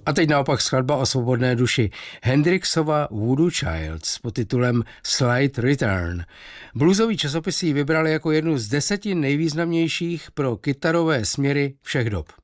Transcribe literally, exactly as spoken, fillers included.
A teď naopak skladba o svobodné duši. Hendrixova Voodoo Child s podtitulem Slight Return. Bluesový časopis ji vybrali jako jednu z deseti nejvýznamnějších pro kytarové směry všech dob.